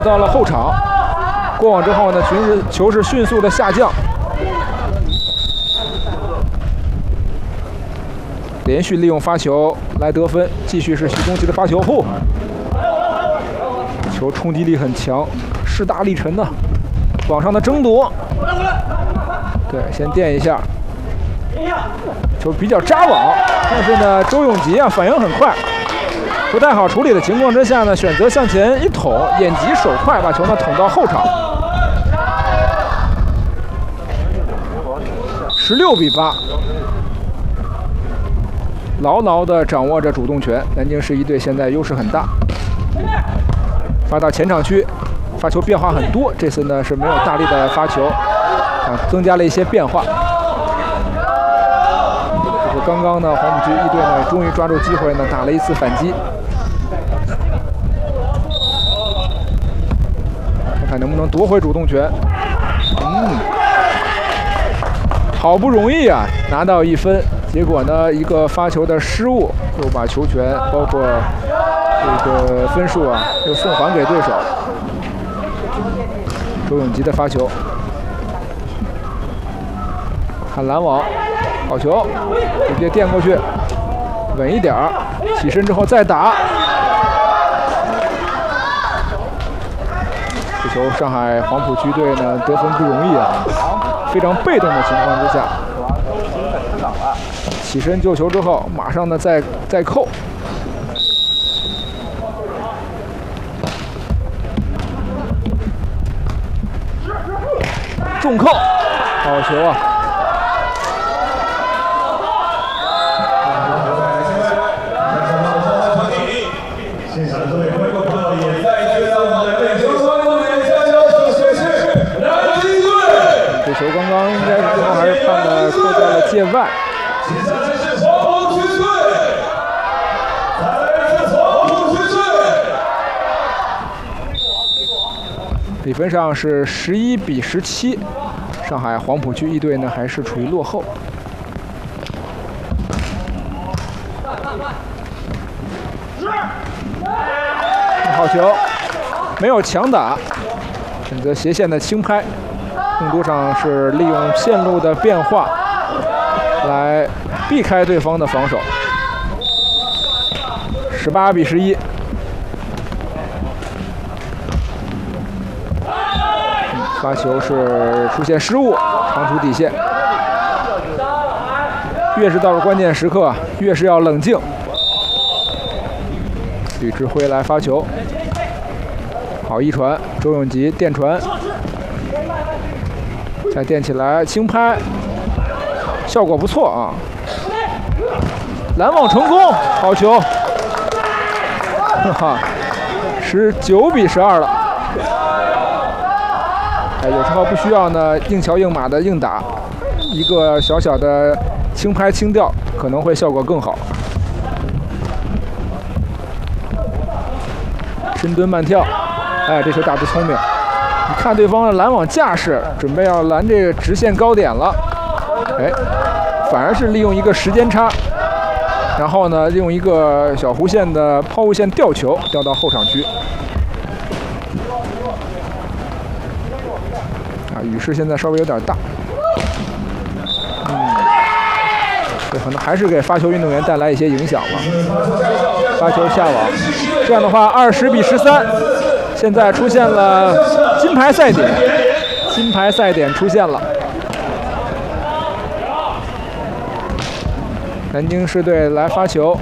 到了后场，过网之后呢，球是迅速的下降，连续利用发球来得分，继续是徐宗奇的发球，球冲击力很强，势大力沉呐，网上的争夺，对，先垫一下，球比较扎网，但是呢，周永吉啊反应很快。 不太好处理的情况之下呢，选择向前一捅，眼疾手快，把球呢捅到后场。16比8，牢牢地掌握着主动权。南京市一队现在优势很大。发到前场区，发球变化很多。这次呢是没有大力的发球，增加了一些变化。这个刚刚呢，黄埔区一队呢终于抓住机会呢，打了一次反击。 看能不能夺回主动权。好不容易啊拿到1分，结果呢一个发球的失误，又把球权包括这个分数啊又送还给对手。周永吉的发球，看拦网，好球，直接垫过去，稳一点儿，起身之后再打。 这球上海黄埔区队呢得分不容易啊，非常被动的情况之下，起身救球之后，马上呢再扣，重扣，好球啊！ 球刚刚应该是最后还是判的扣在了界外。比分上是11比17，上海黄埔区一队呢还是处于落后。好球，没有强打，选择斜线的轻拍。 更多上是利用线路的变化来避开对方的防守。18比11。发球是出现失误，长出底线。越是到了关键时刻，越是要冷静。吕志辉来发球，好一传，周永吉垫传。 再垫起来，轻拍，效果不错啊！拦网成功，好球！哈哈，19比12了。哎，有时候不需要呢硬桥硬马的硬打，一个小小的轻拍轻吊可能会效果更好。深蹲慢跳，哎，这球打得聪明。 看对方的拦网架势，准备要拦这个直线高点了，哎，反而是利用一个时间差，然后呢，利用一个小弧线的抛物线吊球，吊到后场区。啊，雨势现在稍微有点大，这可能还是给发球运动员带来一些影响了。发球下网，这样的话20比13，现在出现了。 金牌赛点，金牌赛点出现了。南京市队来发球。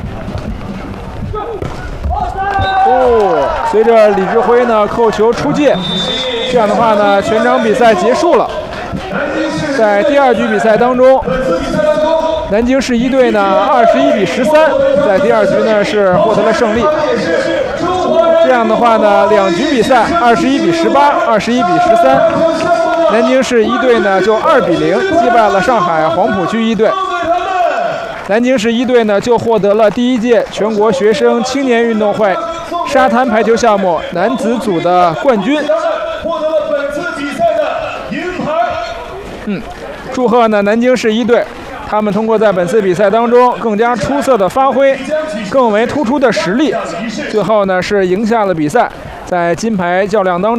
随着李志辉呢扣球出界，这样的话呢，全场比赛结束了。在第2局比赛当中，南京市一队呢21比13，在第2局呢是获得了胜利。 这样的话呢，2局比赛21比18、21比13，南京市一队呢就2比0击败了上海黄埔区一队。南京市一队呢就获得了第1届全国学生青年运动会沙滩排球项目男子组的冠军。获得了本次比赛的银牌。祝贺呢南京市一队。 他们通过在本次比赛当中更加出色的发挥，更为突出的实力，最后呢是赢下了比赛， 在金牌较量当中。